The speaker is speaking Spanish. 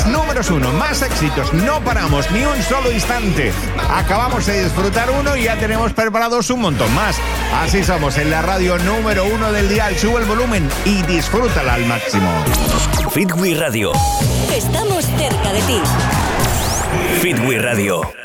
números 1, más éxitos, no paramos ni un solo instante. Acabamos de disfrutar uno y ya tenemos preparados un montón más. Así somos en la radio número 1 del dial. Sube el volumen y disfrútala al máximo. Fitwi Radio. Estamos cerca de ti. Fitwi Radio.